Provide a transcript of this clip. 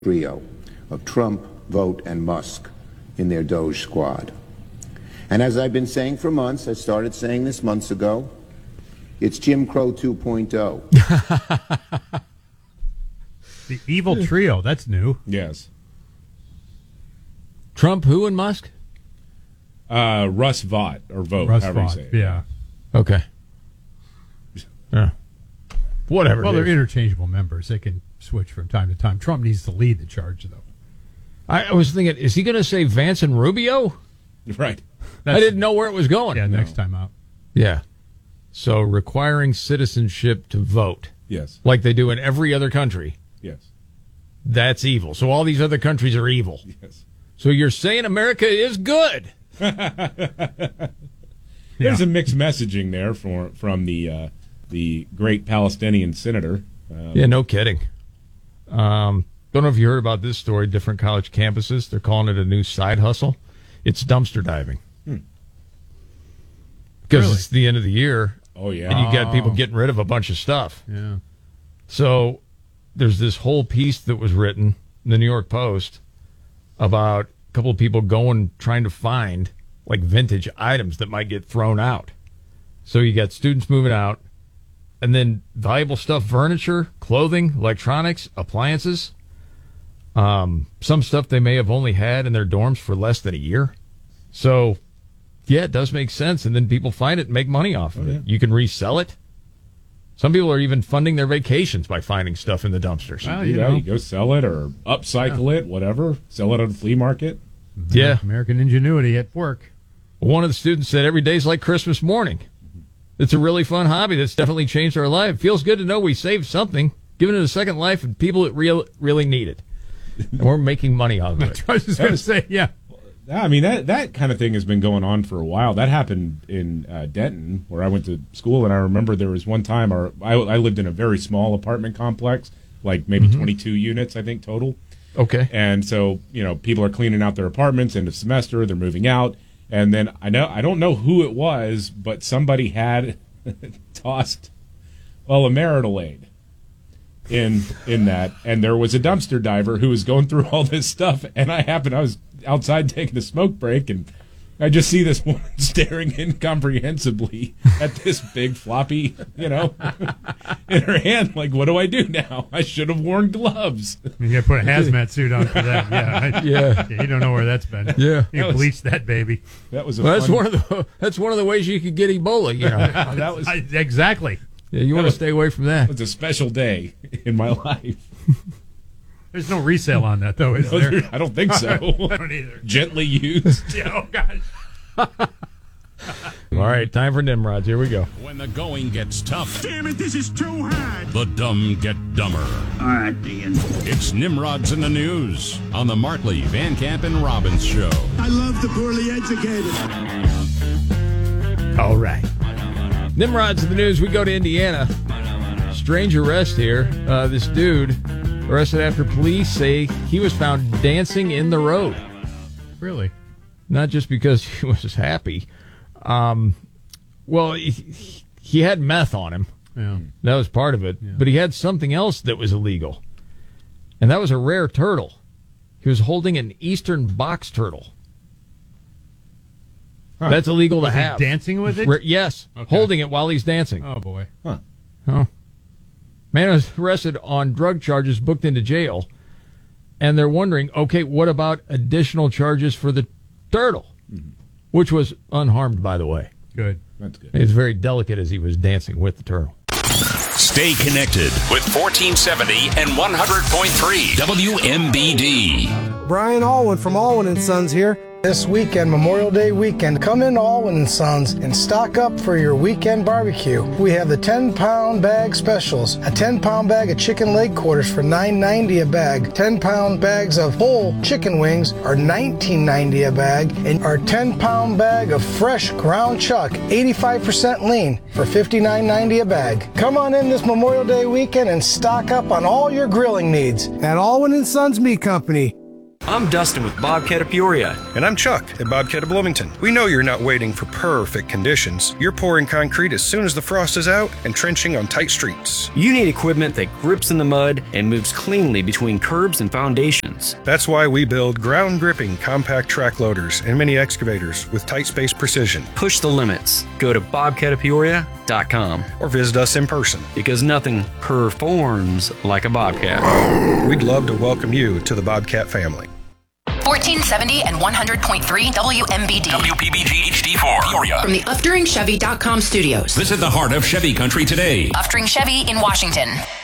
trio of Trump, Vogt, and Musk in their Doge squad. And as I've been saying for months, I started saying this months ago, it's Jim Crow 2.0. The evil trio, that's new. Yes. Trump, who, and Musk? Russ Vought, or Vogt, Russ however you Vought, say it. yeah. Okay. Yeah. Whatever. Well, they're interchangeable members. They can switch from time to time. Trump needs to lead the charge, though. I was thinking, is he going to say Vance and Rubio? Right. I didn't know where it was going. Yeah, next time out. Yeah. So requiring citizenship to vote. Yes. Like they do in every other country. Yes. That's evil. So all these other countries are evil. Yes. So you're saying America is good. There's a mixed messaging there from the great Palestinian senator. Yeah, no kidding. Don't know if you heard about this story. Different college campuses, they're calling it a new side hustle. It's dumpster diving. Because it's the end of the year. Oh, yeah. And you got people getting rid of a bunch of stuff. Yeah. So there's this whole piece that was written in the New York Post about a couple of people trying to find like vintage items that might get thrown out. So you got students moving out, and then valuable stuff, furniture, clothing, electronics, appliances. Some stuff they may have only had in their dorms for less than a year. So, yeah, it does make sense. And then people find it and make money off of it. You can resell it. Some people are even funding their vacations by finding stuff in the dumpsters. Well, you go sell it or upcycle it, whatever. Sell it on the flea market. Yeah. American ingenuity at work. One of the students said every day's like Christmas morning. It's a really fun hobby that's definitely changed our life. Feels good to know we saved something, given it a second life, and people that really need it. And we're making money off of it. I was just going to say, yeah. I mean, that kind of thing has been going on for a while. That happened in Denton, where I went to school, and I remember there was one time I lived in a very small apartment complex, like maybe 22 units, I think, total. Okay. And so, people are cleaning out their apartments end of semester, they're moving out, and then I don't know who it was, but somebody had tossed, a marital aid in that, and there was a dumpster diver who was going through all this stuff, and I was outside taking a smoke break, and I just see this woman staring incomprehensibly at this big floppy, in her hand. Like, what do I do now? I should have worn gloves. You got to put a hazmat suit on for that. Yeah. Yeah. You don't know where that's been. Yeah. You bleach that baby. That was that's one of the ways you could get Ebola. That was exactly. Yeah, you want to stay away from that. It was a special day in my life. There's no resale on that, though, is there? I don't think so. I don't either. Gently used. Oh, gosh. All right, time for Nimrods. Here we go. When the going gets tough. Damn it, this is too hard. The dumb get dumber. All right, Ian. It's Nimrods in the News on the Martley, Van Camp, and Robbins Show. I love the poorly educated. All right. Nimrods in the News. We go to Indiana. Strange arrest here. This dude arrested after police say he was found dancing in the road. Really? Not just because he was happy. Well, he had meth on him. Yeah. That was part of it. Yeah. But he had something else that was illegal. And that was a rare turtle. He was holding an eastern box turtle. Huh. That's illegal to have. He dancing with it? Yes. Okay. Holding it while he's dancing. Oh, boy. Huh. Oh. Man was arrested on drug charges, booked into jail. And they're wondering, okay, what about additional charges for the turtle? Which was unharmed, by the way. Good. That's good. He was very delicate as he was dancing with the turtle. Stay connected with 1470 and 100.3 WMBD. Brian Alwyn from Alwyn & Sons here. This weekend, Memorial Day weekend, come in Alwyn & Sons and stock up for your weekend barbecue. We have the 10-pound bag specials. A 10-pound bag of chicken leg quarters for $9.90 a bag. 10-pound bags of whole chicken wings are $19.90 a bag. And our 10-pound bag of fresh ground chuck, 85% lean, for $59.90 a bag. Come on in this Memorial Day weekend and stock up on all your grilling needs at Alwyn & Sons Meat Company. I'm Dustin with Bobcat of Peoria. And I'm Chuck at Bobcat of Bloomington. We know you're not waiting for perfect conditions. You're pouring concrete as soon as the frost is out and trenching on tight streets. You need equipment that grips in the mud and moves cleanly between curbs and foundations. That's why we build ground-gripping compact track loaders and mini excavators with tight space precision. Push the limits. Go to bobcatofpeoria.com or visit us in person. Because nothing performs like a Bobcat. We'd love to welcome you to the Bobcat family. 1470 and 100.3 WMBD. WPBG HD4 Peoria. From the UfDuringChevy.com studios. Visit the heart of Chevy country today. Uftring Chevy in Washington.